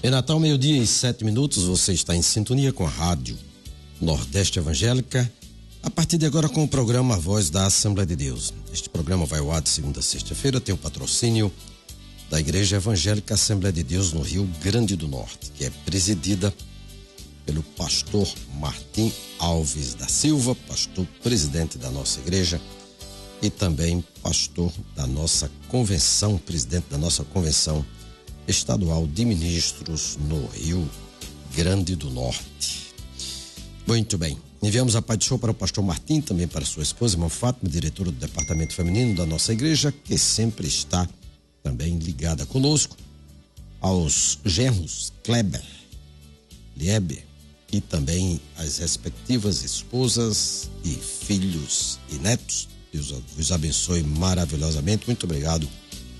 Em Natal, 12:07, você está em sintonia com a Rádio Nordeste Evangélica, a partir de agora com o programa A Voz da Assembleia de Deus. Este programa vai ao ar de segunda a sexta-feira, tem o patrocínio da Igreja Evangélica Assembleia de Deus no Rio Grande do Norte, que é presidida pelo pastor Martim Alves da Silva, pastor presidente da nossa igreja e também pastor da nossa convenção, presidente da nossa convenção estadual de ministros no Rio Grande do Norte. Muito bem, enviamos a paz do Senhor para o pastor Martim, também para sua esposa, irmã Fátima, diretora do departamento feminino da nossa igreja, que sempre está também ligada conosco, aos genros Kleber, Liebe e também as respectivas esposas e filhos e netos. Deus os abençoe maravilhosamente. Muito obrigado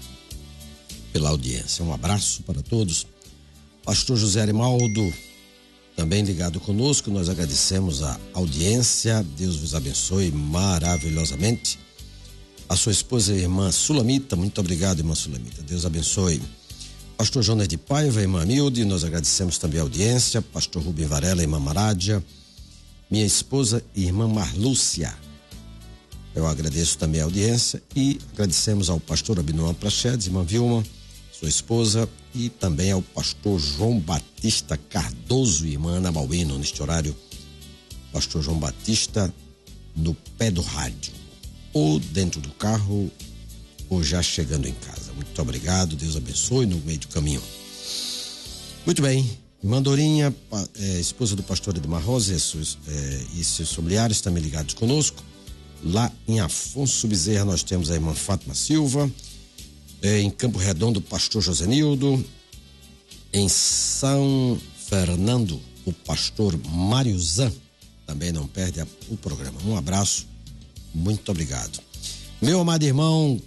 pela audiência. Um abraço para todos. Pastor José Arimaldo, também ligado conosco, nós agradecemos a audiência. Deus vos abençoe maravilhosamente. A sua esposa, a irmã Sulamita, muito obrigado, irmã Sulamita. Deus abençoe. Pastor Jonas de Paiva, irmã Milde, nós agradecemos também a audiência. Pastor Rubem Varela, irmã Marádia, minha esposa, irmã Marlúcia. Eu agradeço também a audiência e agradecemos ao pastor Abinoam Prachedes, irmã Vilma, sua esposa, e também ao pastor João Batista Cardoso e irmã Ana Balbino, neste horário, pastor João Batista no pé do rádio, ou dentro do carro, ou já chegando em casa. Muito obrigado, Deus abençoe no meio do caminho. Muito bem, irmã Dorinha, esposa do pastor Edmar Rosa e seus familiares também ligados conosco. Lá em Afonso Bezerra nós temos a irmã Fátima Silva, em Campo Redondo, o pastor Josenildo, em São Fernando, o pastor Mário Zan, também não perde o programa. Um abraço, muito obrigado. Meu amado irmão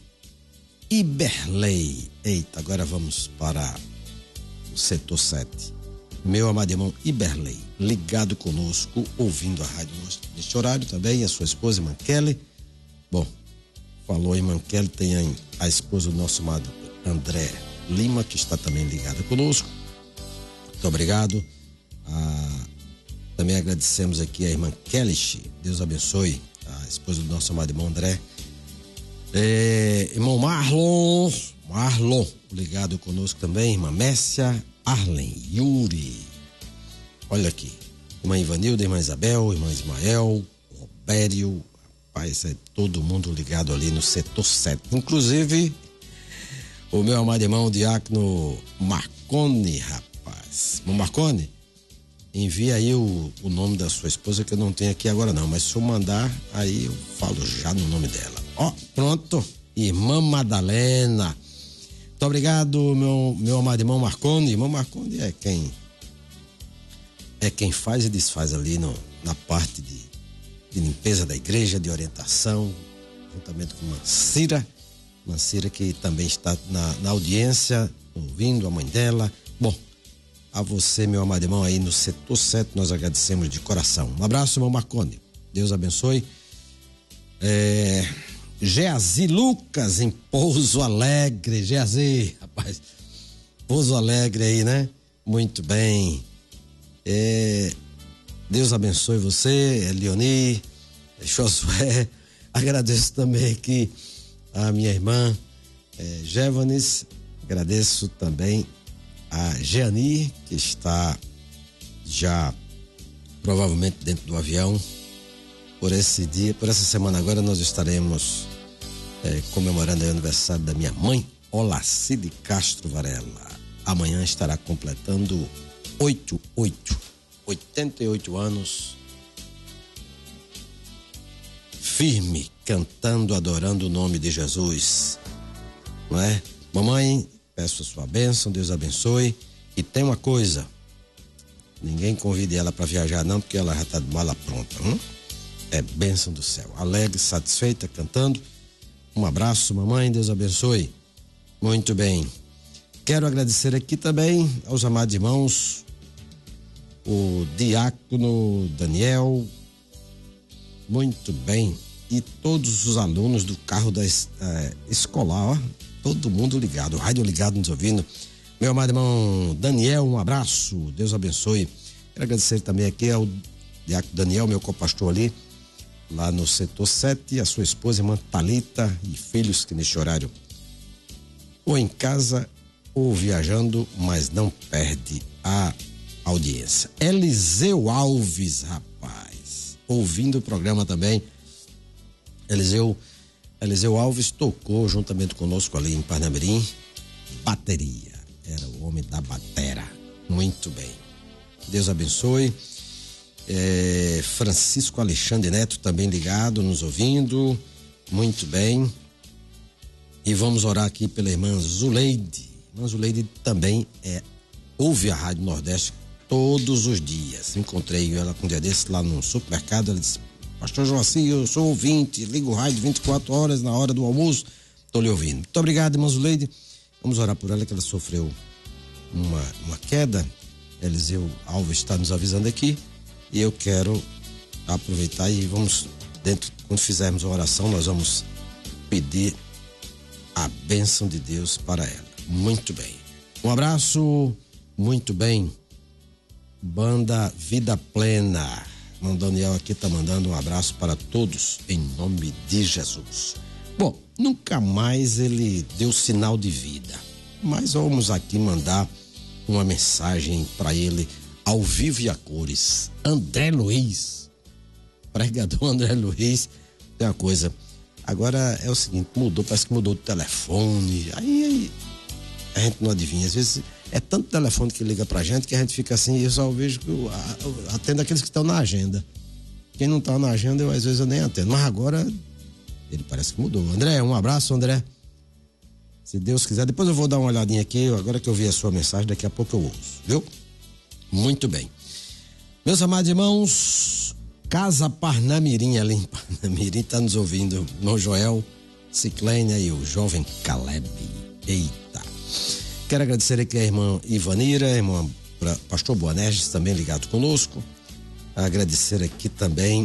Iberley, eita, agora vamos para o setor 7. Meu amado irmão Iberley, ligado conosco, ouvindo a rádio neste horário também, a sua esposa, irmã Kelly. Bom, falou irmã Kelly, tem a esposa do nosso amado André Lima, que está também ligada conosco. Muito obrigado. Também agradecemos aqui a irmã Kelly, Deus abençoe, a esposa do nosso amado irmão André. Irmão Marlon, ligado conosco também, irmã Messia, Arlen, Yuri, olha aqui, irmã Ivanilda, irmã Isabel, irmã Ismael, Robério, rapaz, é todo mundo ligado ali no setor 7, inclusive o meu amado irmão Diácono Marconi, rapaz. Irmão Marconi, envia aí o nome da sua esposa, que eu não tenho aqui agora não, mas se eu mandar, aí eu falo já no nome dela. Ó, pronto, irmã Madalena. Muito obrigado, meu amado irmão Marconi. Irmão Marconi é quem faz e desfaz ali na parte de limpeza da igreja, de orientação, juntamente com Mancira, que também está na audiência, ouvindo, a mãe dela. Bom, a você, meu amado irmão, aí no setor 7, nós agradecemos de coração. Um abraço, irmão Marconi. Deus abençoe. Geazi Lucas em Pouso Alegre. Geazi, rapaz, Pouso Alegre aí, né? Muito bem. Deus abençoe você, Leoni, Josué. Agradeço também aqui a minha irmã Gévanes. Agradeço também a Jeani, que está já provavelmente dentro do avião. Por esse dia, por essa semana agora, nós estaremos comemorando o aniversário da minha mãe, Olacide Castro Varela. Amanhã estará completando 88 anos, firme, cantando, adorando o nome de Jesus, não é? Mamãe, peço a sua bênção, Deus abençoe. E tem uma coisa, ninguém convide ela para viajar não, porque ela já está de mala pronta, É bênção do céu, alegre, satisfeita, cantando. Um abraço, mamãe, Deus abençoe. Muito bem. Quero agradecer aqui também aos amados irmãos, o diácono Daniel, muito bem, e todos os alunos do carro da escolar, ó, todo mundo ligado, rádio ligado nos ouvindo. Meu amado irmão Daniel, um abraço, Deus abençoe. Quero agradecer também aqui ao diácono Daniel, meu copastor ali, lá no setor 7, a sua esposa, irmã Thalita e filhos que neste horário ou em casa ou viajando, mas não perde a audiência. Eliseu Alves, rapaz, ouvindo o programa também. Eliseu Alves tocou juntamente conosco ali em Parnamirim, bateria, era o homem da batera, muito bem, Deus abençoe. Francisco Alexandre Neto também ligado, nos ouvindo, muito bem. E vamos orar aqui pela irmã Zuleide. Irmã Zuleide também ouve a Rádio Nordeste todos os dias. Encontrei ela com um dia desse lá no supermercado, ela disse: Pastor Joacir, eu sou ouvinte, ligo o rádio 24 horas na hora do almoço, estou lhe ouvindo. Muito obrigado, irmã Zuleide. Vamos orar por ela, que ela sofreu uma queda. Eliseu Alves está nos avisando aqui, e eu quero aproveitar e vamos, quando fizermos a oração, nós vamos pedir a bênção de Deus para ela. Muito bem. Um abraço, muito bem. Banda Vida Plena. O Daniel aqui está mandando um abraço para todos, em nome de Jesus. Bom, nunca mais ele deu sinal de vida, mas vamos aqui mandar uma mensagem para ele ao vivo e a cores. André Luiz, pregador André Luiz, tem uma coisa, agora é o seguinte, parece que mudou o telefone, aí a gente não adivinha, às vezes é tanto telefone que liga pra gente que a gente fica assim, eu só vejo que atendo aqueles que estão na agenda. Quem não tá na agenda, às vezes eu nem atendo, mas agora ele parece que mudou. André, um abraço, André. Se Deus quiser, depois eu vou dar uma olhadinha aqui, agora que eu vi a sua mensagem, daqui a pouco eu ouço, viu? Muito bem. Meus amados irmãos, Casa Parnamirim, ali em Parnamirim, tá nos ouvindo, irmão Joel, Ciclênia e o jovem Caleb. Eita. Quero agradecer aqui a irmã Ivanira, a irmã pastor Boanerges, também ligado conosco. Agradecer aqui também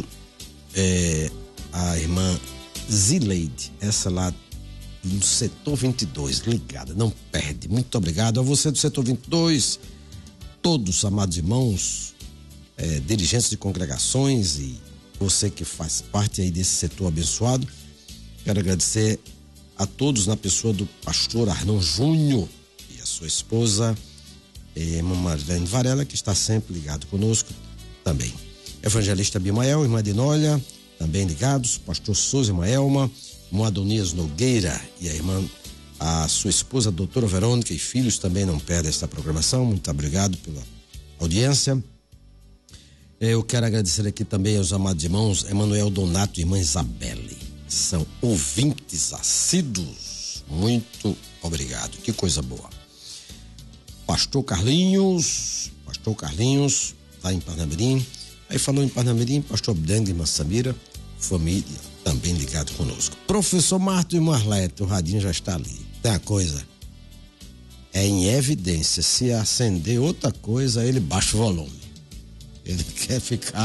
a irmã Zileide, essa lá no setor 22, ligada, não perde. Muito obrigado a você do setor 22, todos, amados irmãos, dirigentes de congregações e você que faz parte aí desse setor abençoado. Quero agradecer a todos na pessoa do pastor Arnon Júnior e a sua esposa, irmã Marlene Varela, que está sempre ligado conosco também. Evangelista Bimael, irmã Dinólia, também ligados, pastor Souza, irmã Elma, irmão Adonias Nogueira e a sua esposa, a doutora Verônica, e filhos também não perdem esta programação. Muito obrigado pela audiência. Eu quero agradecer aqui também aos amados irmãos Emanuel Donato e irmã Isabelle, são ouvintes assíduos. Muito obrigado, que coisa boa. Pastor Carlinhos tá em Parnamirim. Aí falou em Parnamirim, pastor Abdeng e irmã Samira, família também ligado conosco. Professor Marto e Marlete, o radinho já está ali. Tem uma coisa, é em evidência, se acender outra coisa, ele baixa o volume. Ele quer ficar